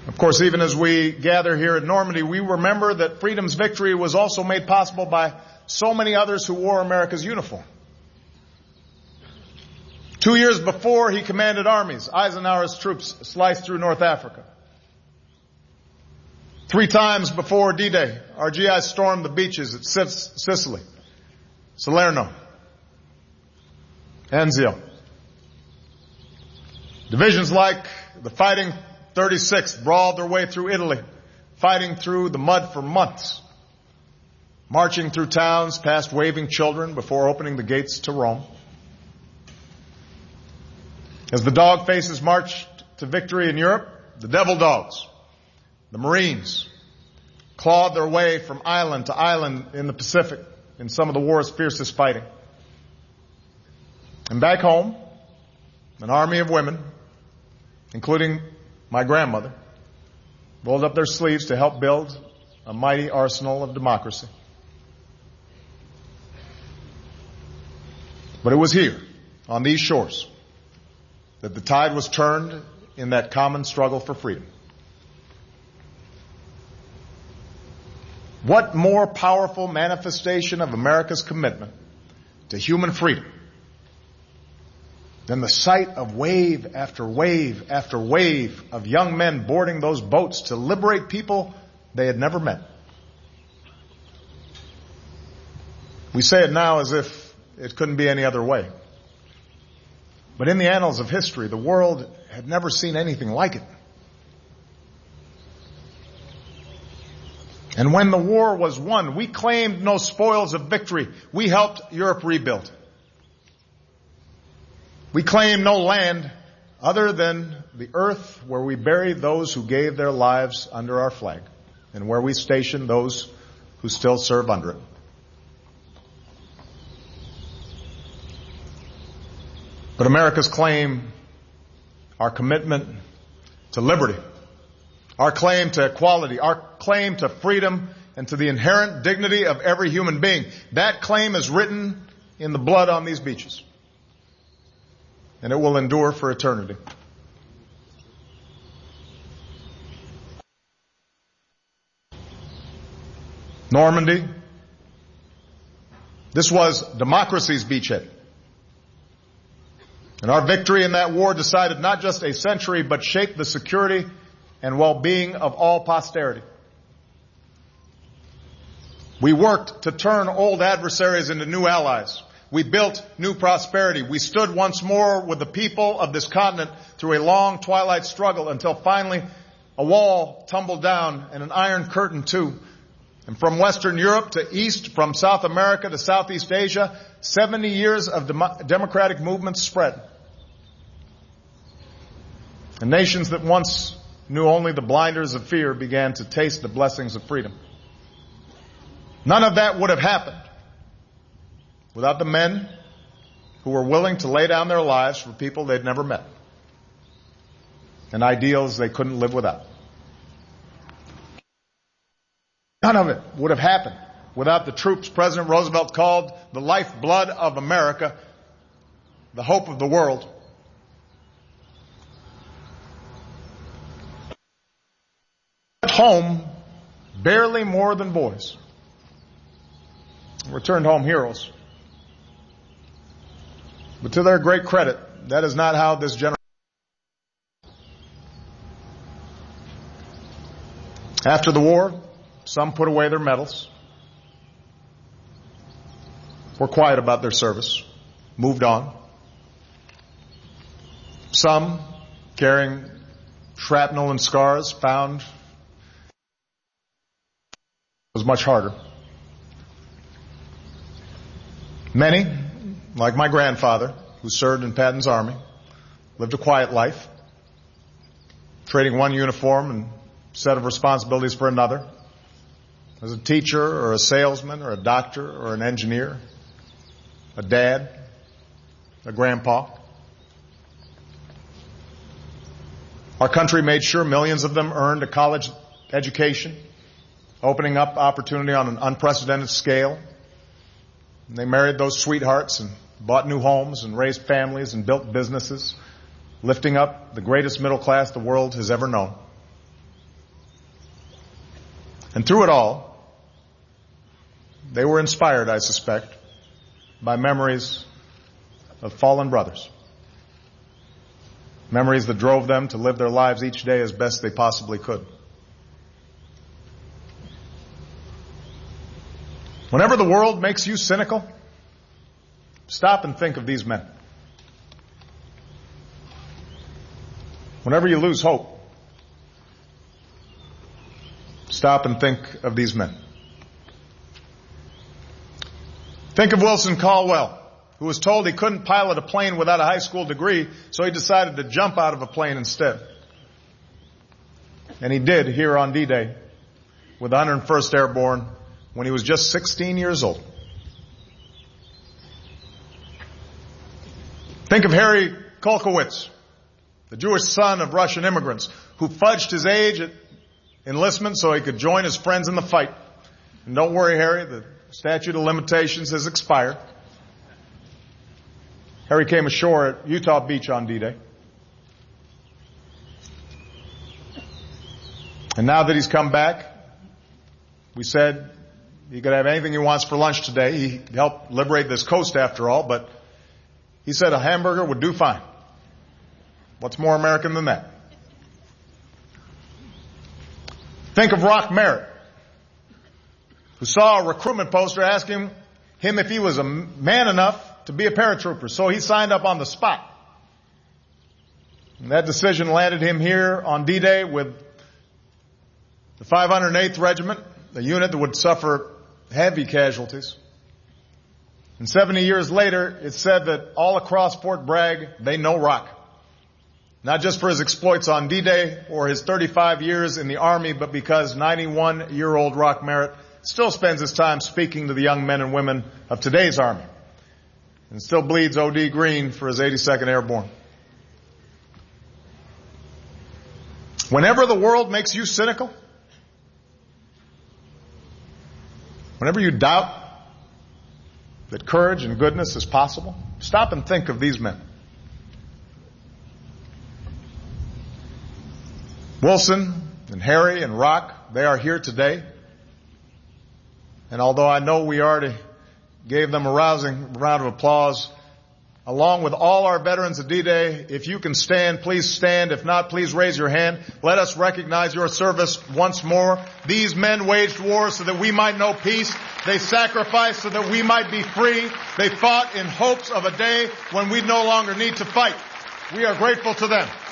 Of course, even as we gather here at Normandy, we remember that freedom's victory was also made possible by so many others who wore America's uniform. 2 years before he commanded armies, Eisenhower's troops sliced through North Africa. 3 times before D-Day, our GIs stormed the beaches at Sicily, Salerno, Anzio. Divisions like the Fighting 36th brawled their way through Italy, fighting through the mud for months, marching through towns past waving children before opening the gates to Rome. As the dog faces marched to victory in Europe, the devil dogs, the Marines, clawed their way from island to island in the Pacific in some of the war's fiercest fighting. And back home, an army of women, including my grandmother, rolled up their sleeves to help build a mighty arsenal of democracy. But it was here, on these shores, that the tide was turned in that common struggle for freedom. What more powerful manifestation of America's commitment to human freedom than the sight of wave after wave after wave of young men boarding those boats to liberate people they had never met? We say it now as if it couldn't be any other way. But in the annals of history, the world had never seen anything like it. And when the war was won, we claimed no spoils of victory. We helped Europe rebuild. We claimed no land other than the earth where we buried those who gave their lives under our flag and where we stationed those who still serve under it. But America's claim, our commitment to liberty, our claim to equality, our claim to freedom and to the inherent dignity of every human being, that claim is written in the blood on these beaches. And it will endure for eternity. Normandy, this was democracy's beachhead. And our victory in that war decided not just a century, but shaped the security and well-being of all posterity. We worked to turn old adversaries into new allies. We built new prosperity. We stood once more with the people of this continent through a long twilight struggle until finally a wall tumbled down and an iron curtain too. And from Western Europe to East, from South America to Southeast Asia, 70 years of democratic movements spread. And nations that once knew only the blinders of fear began to taste the blessings of freedom. None of that would have happened without the men who were willing to lay down their lives for people they'd never met and ideals they couldn't live without. None of it would have happened without the troops President Roosevelt called the lifeblood of America, the hope of the world. At home, barely more than boys. Returned home heroes. But to their great credit, that is not how this generation. After the war, some put away their medals, were quiet about their service, moved on. Some, carrying shrapnel and scars, found it was much harder. Many, like my grandfather, who served in Patton's army, lived a quiet life, trading one uniform and set of responsibilities for another, as a teacher or a salesman or a doctor or an engineer, a dad, a grandpa. Our country made sure millions of them earned a college education, opening up opportunity on an unprecedented scale. And they married those sweethearts and bought new homes and raised families and built businesses, lifting up the greatest middle class the world has ever known. And through it all, they were inspired, I suspect, by memories of fallen brothers. Memories that drove them to live their lives each day as best they possibly could. Whenever the world makes you cynical, stop and think of these men. Whenever you lose hope, stop and think of these men. Think of Wilson Caldwell, who was told he couldn't pilot a plane without a high school degree, so he decided to jump out of a plane instead. And he did here on D-Day with the 101st Airborne when he was just 16 years old. Think of Harry Kolkowitz, the Jewish son of Russian immigrants, who fudged his age at enlistment so he could join his friends in the fight. And don't worry, Harry, the statute of limitations has expired. Harry came ashore at Utah Beach on D-Day. And now that he's come back, we said he could have anything he wants for lunch today. He helped liberate this coast after all, but he said a hamburger would do fine. What's more American than that? Think of Rock Merritt, who saw a recruitment poster asking him if he was a man enough to be a paratrooper. So he signed up on the spot. And that decision landed him here on D-Day with the 508th Regiment, a unit that would suffer heavy casualties. And 70 years later, it's said that all across Fort Bragg, they know Rock. Not just for his exploits on D-Day or his 35 years in the Army, but because 91-year-old Rock Merritt still spends his time speaking to the young men and women of today's Army and still bleeds OD green for his 82nd Airborne. Whenever the world makes you cynical, whenever you doubt that courage and goodness is possible, stop and think of these men. Wilson and Harry and Rock, they are here today. And although I know we already gave them a rousing round of applause, along with all our veterans of D-Day, if you can stand, please stand. If not, please raise your hand. Let us recognize your service once more. These men waged war so that we might know peace. They sacrificed so that we might be free. They fought in hopes of a day when we no longer need to fight. We are grateful to them.